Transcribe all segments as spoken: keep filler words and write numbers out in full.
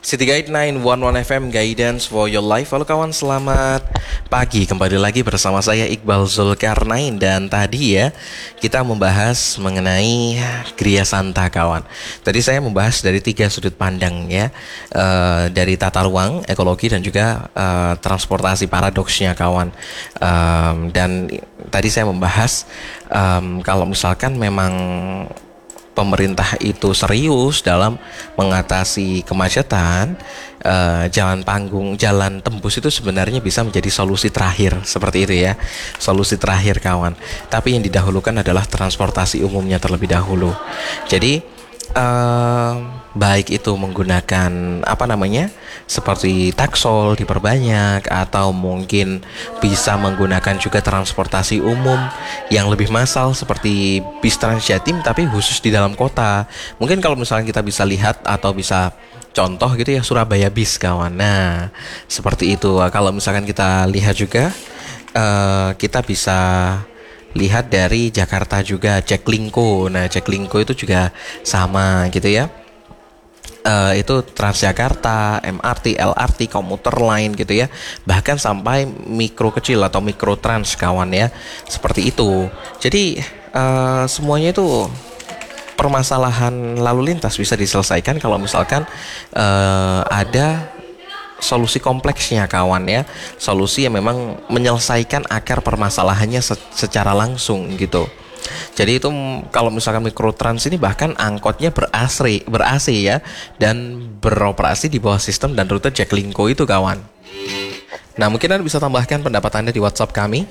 City Guide sembilan satu satu F M, Guidance for your life. Halo kawan, selamat pagi. Kembali lagi bersama saya Iqbal Zulkarnain. Dan tadi ya, kita membahas mengenai Gria Santa kawan. Tadi saya membahas dari tiga sudut pandang ya, uh, dari tata ruang, ekologi, dan juga uh, transportasi paradoksnya kawan. um, Dan tadi saya membahas um, kalau misalkan memang pemerintah itu serius dalam mengatasi kemacetan, uh, jalan panggung, jalan tembus itu sebenarnya bisa menjadi solusi terakhir, seperti itu ya, solusi terakhir kawan. Tapi yang didahulukan adalah transportasi umumnya terlebih dahulu. Jadi uh, baik itu menggunakan apa namanya, seperti taksol diperbanyak, atau mungkin bisa menggunakan juga transportasi umum yang lebih massal seperti bis Transjatim tapi khusus di dalam kota. Mungkin kalau misalnya kita bisa lihat atau bisa contoh gitu ya, Surabaya Bis kawan. Nah seperti itu. Kalau misalkan kita lihat juga, uh, kita bisa lihat dari Jakarta juga Jaklingko. Nah Jaklingko itu juga sama gitu ya. Uh, itu Transjakarta, M R T, L R T, komuter lain gitu ya, bahkan sampai mikro kecil atau mikro trans kawan ya, seperti itu. Jadi uh, semuanya itu permasalahan lalu lintas bisa diselesaikan kalau misalkan uh, ada solusi kompleksnya kawan ya, solusi yang memang menyelesaikan akar permasalahannya se- secara langsung gitu. Jadi itu kalau misalkan mikrotrans ini bahkan angkotnya ber-A C, ber-A C ya, dan beroperasi di bawah sistem dan rute Jaklingko itu kawan. Nah mungkin Anda bisa tambahkan pendapat Anda di WhatsApp kami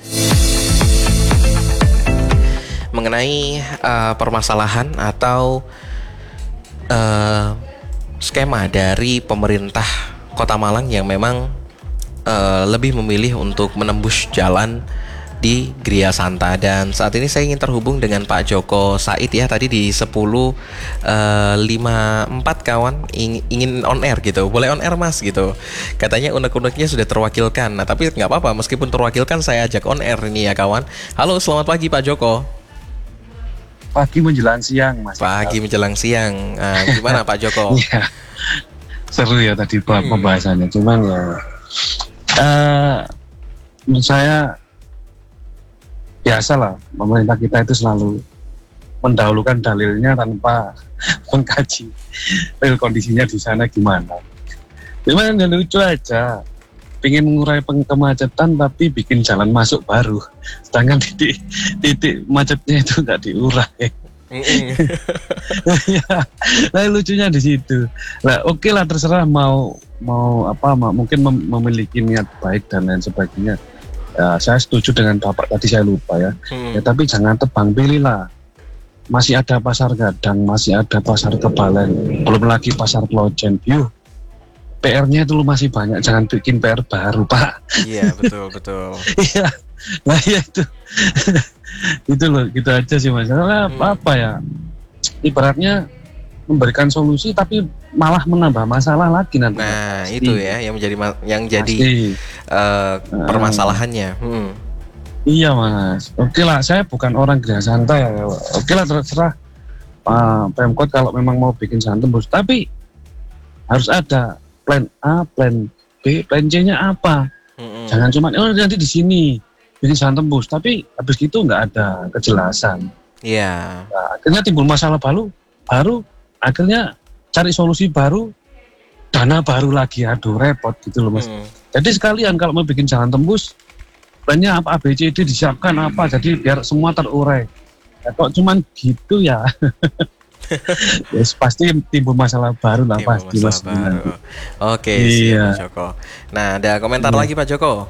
mengenai uh, permasalahan atau uh, skema dari pemerintah Kota Malang yang memang uh, lebih memilih untuk menembus jalan di Gria Santa. Dan saat ini saya ingin terhubung dengan Pak Joko Said ya, tadi di sepuluh lima puluh empat kawan ingin, ingin on air gitu. Boleh on air mas gitu, katanya unek-uneknya sudah terwakilkan. Nah tapi nggak apa-apa, meskipun terwakilkan saya ajak on air ini ya kawan. Halo, selamat pagi Pak Joko. Pagi menjelang siang mas. Pagi menjelang siang. Nah, gimana Pak Joko? Ya, seru ya tadi hmm. pembahasannya. Cuman ya uh, menurut saya biasalah, pemerintah kita itu selalu mendahulukan dalilnya tanpa mengkaji real kondisinya di sana gimana. Cuman yang lucu aja, pengen mengurai kemacetan tapi bikin jalan masuk baru, sedangkan titik titik macetnya itu nggak diurai. Ya, nah lucunya di situ. Nah, oke okay lah, terserah mau mau apa, mau, mungkin mem- memiliki niat baik dan lain sebagainya. Ya, saya setuju dengan Bapak tadi, saya lupa ya. Hmm. Ya tapi jangan tebang pilih lah. Masih ada pasar Gadang, masih ada pasar Kebalen, belum lagi pasar Klojen. Yuh, P R-nya itu masih banyak, jangan bikin P R baru Pak. Iya betul betul. Iya, nah ya itu, itu loh, gitu aja sih mas. Karena hmm. apa ya? Ibaratnya memberikan solusi tapi malah menambah masalah lagi nanti. Nah pasti. Itu ya yang menjadi yang jadi uh, permasalahannya. Hmm. Iya mas. Oke lah, saya bukan orang Gria Santa ya. Oke lah, terserah Pak Pemkot kalau memang mau bikin jalan tembus, tapi harus ada plan A, plan B, plan C-nya apa. Hmm. Jangan cuma oh nanti di sini bikin jalan tembus, tapi habis itu nggak ada kejelasan. Iya. Yeah. Nah, akhirnya timbul masalah baru, baru. Akhirnya cari solusi baru, dana baru lagi, aduh repot gitu loh mas. Hmm. Jadi sekalian kalau mau bikin jalan tembus, plannya apa, A B C D disiapkan apa, jadi biar semua terurai. Ya, kok cuman gitu ya, yes, pasti timbul masalah baru lah timbul pasti mas. Baru. Oke, iya. Siap Pak Joko. Nah ada komentar iya. lagi Pak Joko?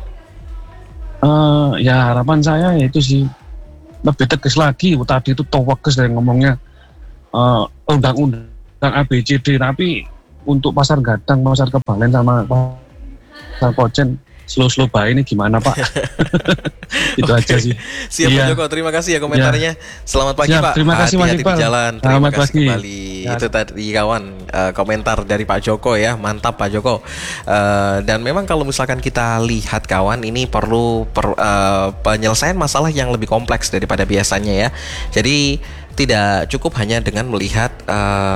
Uh, ya harapan saya itu sih lebih tegas lagi. Tadi itu towakes dari ngomongnya. Uh, undang-undang A B C D, tapi untuk pasar Gadang, pasar Kebalen sama pasar Klojen, slow-slow bae ini gimana Pak? Itu okay. aja sih. Siap iya. Pak Joko, terima kasih ya komentarnya. Ya. Selamat pagi Siap, Pak. Terima kasih Mas Iqbal. Jalan. Terima Selamat kasih pagi. Kembali. Ya. Itu tadi kawan uh, komentar dari Pak Joko ya, mantap Pak Joko. Uh, dan memang kalau misalkan kita lihat kawan, ini perlu per, uh, penyelesaian masalah yang lebih kompleks daripada biasanya ya. Jadi tidak cukup hanya dengan melihat uh,